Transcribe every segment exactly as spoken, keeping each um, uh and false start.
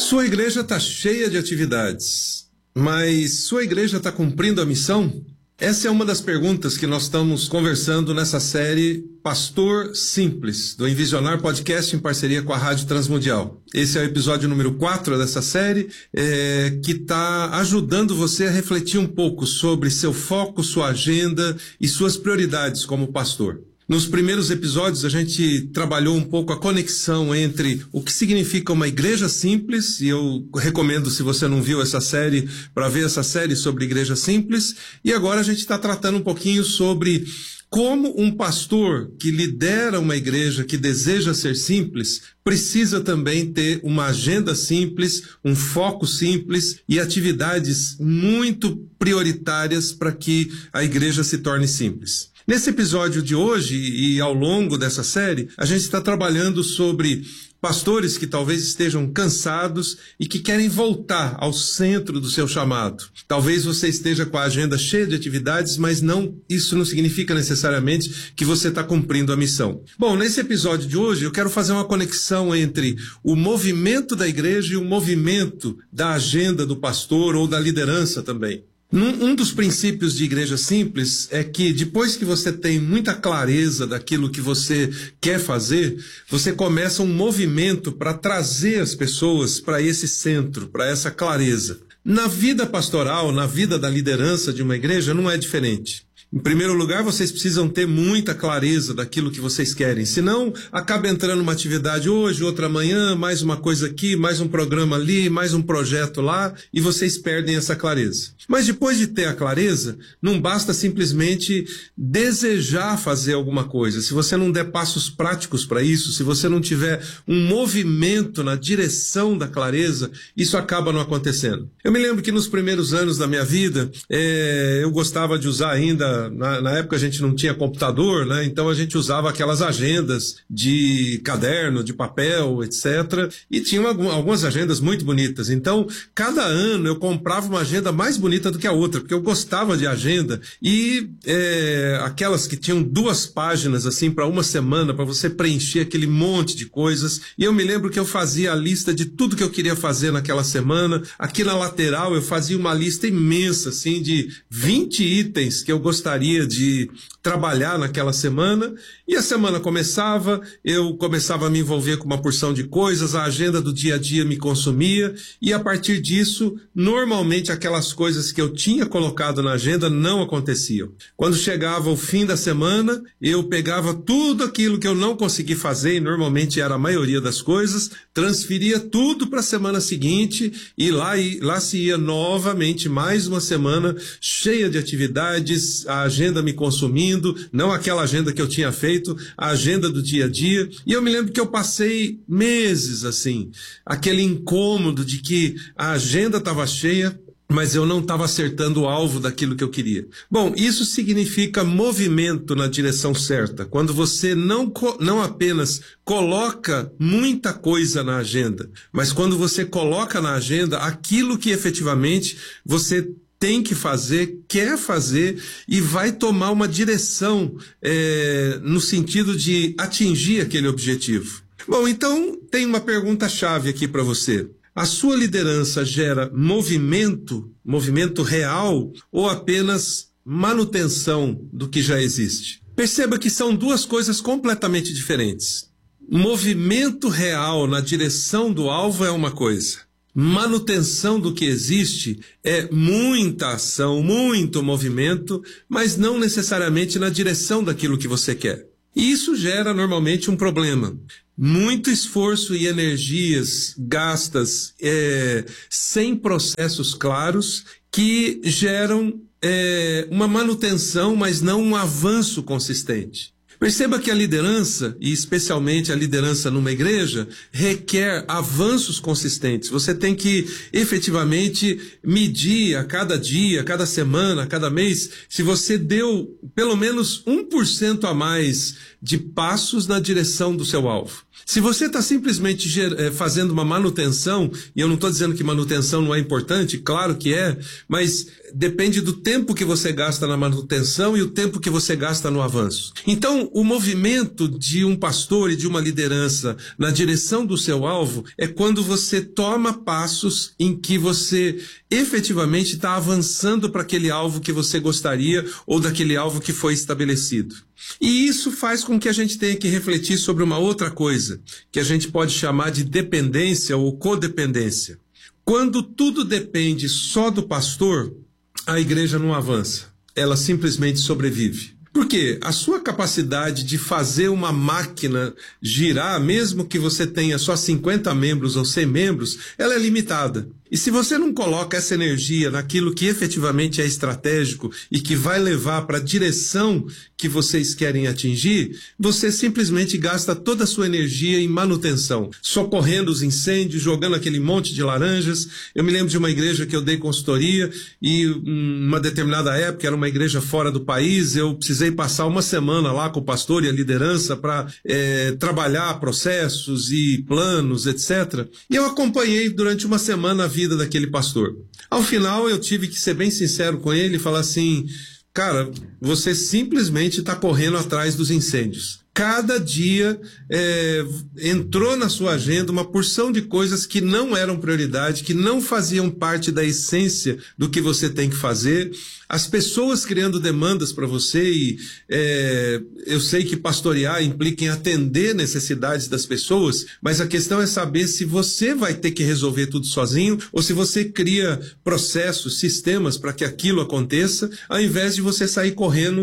Sua igreja está cheia de atividades, mas sua igreja está cumprindo a missão? Essa é uma das perguntas que nós estamos conversando nessa série Pastor Simples, do Envisionar Podcast em parceria com a Rádio Transmundial. Esse é o episódio número quatro dessa série, é, que está ajudando você a refletir um pouco sobre seu foco, sua agenda e suas prioridades como pastor. Nos primeiros episódios, a gente trabalhou um pouco a conexão entre o que significa uma igreja simples, e eu recomendo, se você não viu essa série, para ver essa série sobre igreja simples, e agora a gente está tratando um pouquinho sobre como um pastor que lidera uma igreja que deseja ser simples, precisa também ter uma agenda simples, um foco simples e atividades muito prioritárias para que a igreja se torne simples. Nesse episódio de hoje e ao longo dessa série, a gente está trabalhando sobre pastores que talvez estejam cansados e que querem voltar ao centro do seu chamado. Talvez você esteja com a agenda cheia de atividades, mas não, isso não significa necessariamente que você está cumprindo a missão. Bom, nesse episódio de hoje eu quero fazer uma conexão entre o movimento da igreja e o movimento da agenda do pastor ou da liderança também. Um dos princípios de igreja simples é que depois que você tem muita clareza daquilo que você quer fazer, você começa um movimento para trazer as pessoas para esse centro, para essa clareza. Na vida pastoral, na vida da liderança de uma igreja, não é diferente. Em primeiro lugar, vocês precisam ter muita clareza daquilo que vocês querem. Senão, acaba entrando uma atividade hoje, outra amanhã, mais uma coisa aqui, mais um programa ali, mais um projeto lá, e vocês perdem essa clareza. Mas depois de ter a clareza, não basta simplesmente desejar fazer alguma coisa. Se você não der passos práticos para isso, se você não tiver um movimento na direção da clareza, isso acaba não acontecendo. Eu me lembro que nos primeiros anos da minha vida, é, eu gostava de usar ainda. Na, na época a gente não tinha computador, né? Então a gente usava aquelas agendas de caderno, de papel, etcétera. E tinha algum, algumas agendas muito bonitas. Então, cada ano eu comprava uma agenda mais bonita do que a outra, porque eu gostava de agenda. E é, aquelas que tinham duas páginas, assim, para uma semana, para você preencher aquele monte de coisas. E eu me lembro que eu fazia a lista de tudo que eu queria fazer naquela semana. Aqui na lateral eu fazia uma lista imensa, assim, de vinte itens que eu gostaria de trabalhar naquela semana, e a semana começava, eu começava a me envolver com uma porção de coisas, a agenda do dia a dia me consumia, e a partir disso, normalmente aquelas coisas que eu tinha colocado na agenda não aconteciam. Quando chegava o fim da semana, eu pegava tudo aquilo que eu não consegui fazer, e normalmente era a maioria das coisas, transferia tudo para a semana seguinte, e lá, e lá se ia novamente mais uma semana cheia de atividades, a agenda me consumindo, não aquela agenda que eu tinha feito, a agenda do dia a dia. E eu me lembro que eu passei meses assim, aquele incômodo de que a agenda estava cheia, mas eu não estava acertando o alvo daquilo que eu queria. Bom, isso significa movimento na direção certa. Quando você não, não apenas coloca muita coisa na agenda, mas quando você coloca na agenda aquilo que efetivamente você tem que fazer, quer fazer e vai tomar uma direção é, no sentido de atingir aquele objetivo. Bom, então tem uma pergunta-chave aqui para você. A sua liderança gera movimento, movimento real ou apenas manutenção do que já existe? Perceba que são duas coisas completamente diferentes. Movimento real na direção do alvo é uma coisa. Manutenção do que existe é muita ação, muito movimento, mas não necessariamente na direção daquilo que você quer. E isso gera normalmente um problema. Muito esforço e energias gastas é, sem processos claros que geram é, uma manutenção, mas não um avanço consistente. Perceba que a liderança, e especialmente a liderança numa igreja, requer avanços consistentes. Você tem que efetivamente medir a cada dia, a cada semana, a cada mês, se você deu pelo menos um por cento a mais de passos na direção do seu alvo. Se você está simplesmente fazendo uma manutenção, e eu não estou dizendo que manutenção não é importante, claro que é, mas depende do tempo que você gasta na manutenção e o tempo que você gasta no avanço. Então, o movimento de um pastor e de uma liderança na direção do seu alvo é quando você toma passos em que você efetivamente está avançando para aquele alvo que você gostaria ou daquele alvo que foi estabelecido. E isso faz com que a gente tenha que refletir sobre uma outra coisa, que a gente pode chamar de dependência ou codependência. Quando tudo depende só do pastor, a igreja não avança, ela simplesmente sobrevive. Por quê? A sua capacidade de fazer uma máquina girar, mesmo que você tenha só cinquenta membros ou cem membros, ela é limitada. E se você não coloca essa energia naquilo que efetivamente é estratégico e que vai levar para a direção que vocês querem atingir, você simplesmente gasta toda a sua energia em manutenção, socorrendo os incêndios, jogando aquele monte de laranjas. Eu me lembro de uma igreja que eu dei consultoria e uma determinada época, era uma igreja fora do país, eu precisei passar uma semana lá com o pastor e a liderança para é, trabalhar processos e planos, etcétera. E eu acompanhei durante uma semana a vida vida daquele pastor. Ao final, eu tive que ser bem sincero com ele e falar assim, cara, você simplesmente está correndo atrás dos incêndios. Cada dia é, entrou na sua agenda uma porção de coisas que não eram prioridade, que não faziam parte da essência do que você tem que fazer. As pessoas criando demandas para você e é, eu sei que pastorear implica em atender necessidades das pessoas, mas a questão é saber se você vai ter que resolver tudo sozinho ou se você cria processos, sistemas para que aquilo aconteça, ao invés de você sair correndo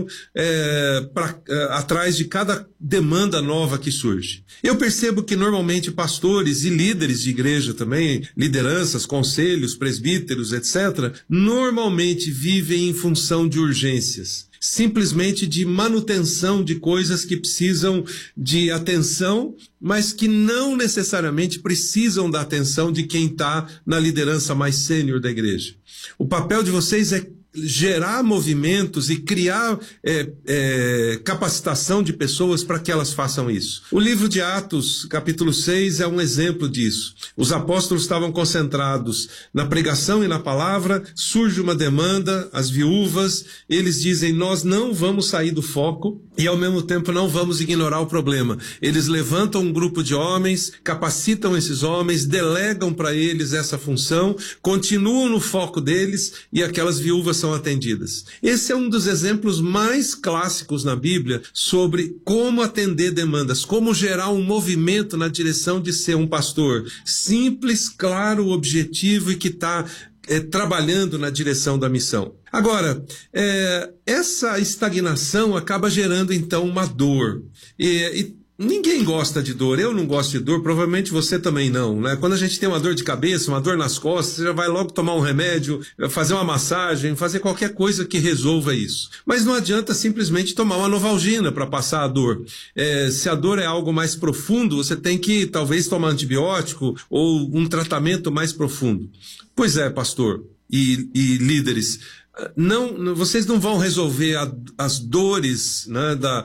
é, pra, é, atrás de cada demanda nova que surge. Eu percebo que normalmente pastores e líderes de igreja também, lideranças, conselhos, presbíteros, etcétera, normalmente vivem em função de urgências, simplesmente de manutenção de coisas que precisam de atenção, mas que não necessariamente precisam da atenção de quem está na liderança mais sênior da igreja. O papel de vocês é gerar movimentos e criar é, é, capacitação de pessoas para que elas façam isso. O livro de Atos, capítulo seis, é um exemplo disso. Os apóstolos estavam concentrados na pregação e na palavra, surge uma demanda, as viúvas, eles dizem, nós não vamos sair do foco e ao mesmo tempo não vamos ignorar o problema. Eles levantam um grupo de homens, capacitam esses homens, delegam para eles essa função, continuam no foco deles e aquelas viúvas são atendidas. Esse é um dos exemplos mais clássicos na Bíblia sobre como atender demandas, como gerar um movimento na direção de ser um pastor simples, claro, objetivo e que está é, trabalhando na direção da missão. Agora, é, essa estagnação acaba gerando então uma dor e, e ninguém gosta de dor, eu não gosto de dor, provavelmente você também não, né? Quando a gente tem uma dor de cabeça, uma dor nas costas, você já vai logo tomar um remédio, fazer uma massagem, fazer qualquer coisa que resolva isso. Mas não adianta simplesmente tomar uma Novalgina para passar a dor. É, se a dor é algo mais profundo, você tem que talvez tomar antibiótico ou um tratamento mais profundo. Pois é, pastor e, e líderes, Não, vocês não vão resolver a, as dores, né, da,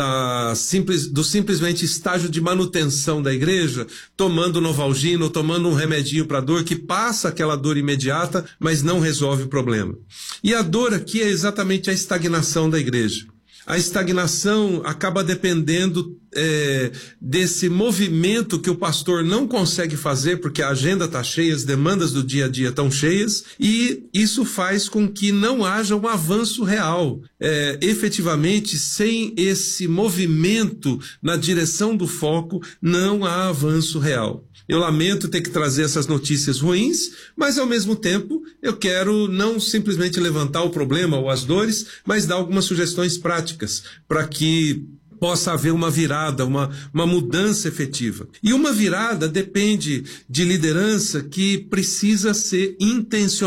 da simples, do simplesmente estágio de manutenção da igreja tomando Novalgina ou tomando um remedinho para dor que passa aquela dor imediata, mas não resolve o problema. E a dor aqui é exatamente a estagnação da igreja. A estagnação acaba dependendo é, desse movimento que o pastor não consegue fazer porque a agenda está cheia, as demandas do dia a dia estão cheias e isso faz com que não haja um avanço real. É, efetivamente, sem esse movimento na direção do foco, não há avanço real. Eu lamento ter que trazer essas notícias ruins, mas ao mesmo tempo eu quero não simplesmente levantar o problema ou as dores, mas dar algumas sugestões práticas para que possa haver uma virada, uma, uma mudança efetiva. E uma virada depende de liderança que precisa ser intencional.